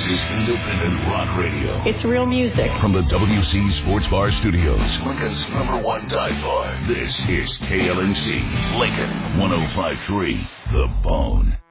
is independent rock radio. It's real music. From the WC Sports Bar Studios, Lincoln's #1 dive bar. This is KLNC, Lincoln 105.3, The Bone.